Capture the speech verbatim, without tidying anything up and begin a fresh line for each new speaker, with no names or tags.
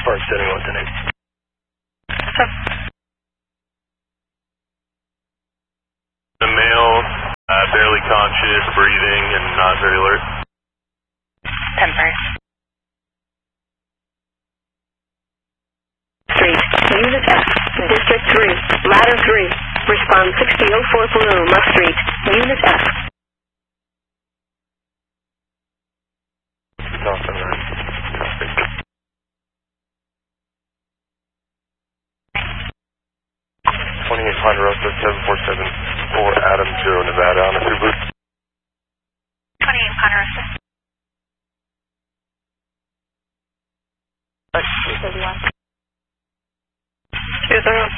Park setting one ten eight.
What's up?
The male, uh, barely conscious, breathing, and not very alert.
ten five.
Street, Unit F, District three, Ladder three, respond sixty oh four Blue, Musk Street, Unit F.
twenty-eight Ponderosa, seven four seven four Adam, zero Nevada, on a Subaru.
twenty-eight Ponderosa.
three thirty-one.
two zero.